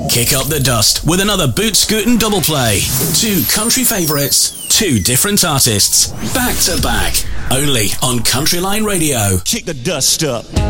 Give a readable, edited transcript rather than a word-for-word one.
Kick up the dust with another Boot Scootin' double play. Two country favourites, two different artists, back to back, only on Country Line Radio. Kick the dust up.